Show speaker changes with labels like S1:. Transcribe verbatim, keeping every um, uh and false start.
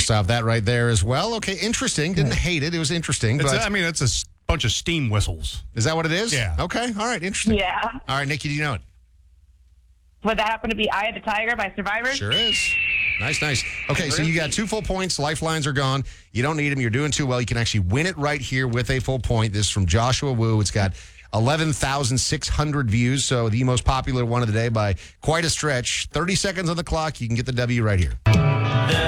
S1: Based off that right there as well. Okay, interesting. Didn't hate it. It was interesting.
S2: It's
S1: But
S2: a, I mean, it's a s- bunch of steam whistles.
S1: is that what it is?
S2: Yeah.
S1: Okay. All right. Interesting.
S3: Yeah.
S1: All right, Nikki, do you know it?
S3: Would that happen to be Eye of the Tiger by Survivor?
S1: Sure is. Nice, nice. Okay, so you got two full points. Lifelines are gone. You don't need them. You're doing too well. You can actually win it right here with a full point. This is from Joshua Wu. It's got eleven thousand six hundred views, so the most popular one of the day by quite a stretch. thirty seconds on the clock. You can get the W right here.